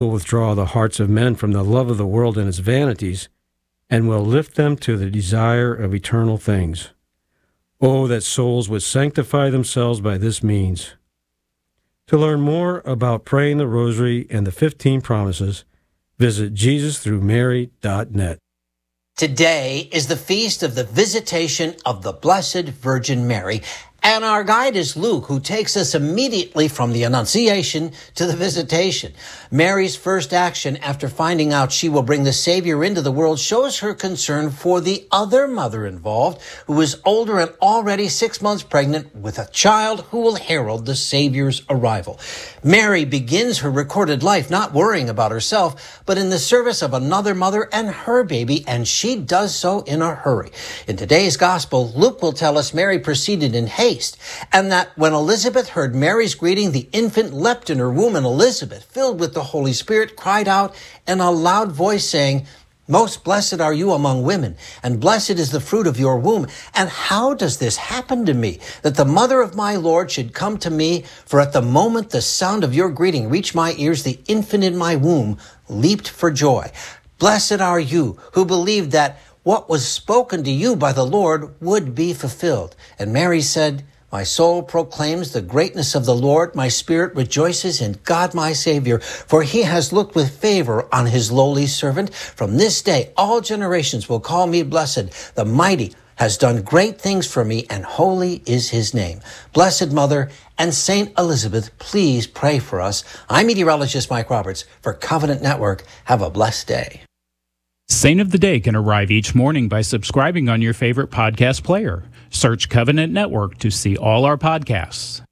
will withdraw the hearts of men from the love of the world and its vanities, and will lift them to the desire of eternal things. Oh, that souls would sanctify themselves by this means. To learn more about praying the Rosary and the 15 promises, visit JesusThroughMary.net. Today is the feast of the Visitation of the Blessed Virgin Mary, and our guide is Luke, who takes us immediately from the Annunciation to the Visitation. Mary's first action after finding out she will bring the Savior into the world shows her concern for the other mother involved, who is older and already 6 months pregnant with a child who will herald the Savior's arrival. Mary begins her recorded life not worrying about herself, but in the service of another mother and her baby, and she does so in a hurry. In today's Gospel, Luke will tell us Mary proceeded in haste, and that when Elizabeth heard Mary's greeting, the infant leapt in her womb, and Elizabeth, filled with the Holy Spirit, cried out in a loud voice, saying, "Most blessed are you among women, and blessed is the fruit of your womb. And how does this happen to me, that the mother of my Lord should come to me? For at the moment the sound of your greeting reached my ears, the infant in my womb leaped for joy. Blessed are you who believed that what was spoken to you by the Lord would be fulfilled." And Mary said, "My soul proclaims the greatness of the Lord. My spirit rejoices in God my Savior, for he has looked with favor on his lowly servant. From this day, all generations will call me blessed. The mighty has done great things for me, and holy is his name." Blessed Mother and Saint Elizabeth, please pray for us. I'm meteorologist Mike Roberts for Covenant Network. Have a blessed day. Saint of the Day can arrive each morning by subscribing on your favorite podcast player. Search Covenant Network to see all our podcasts.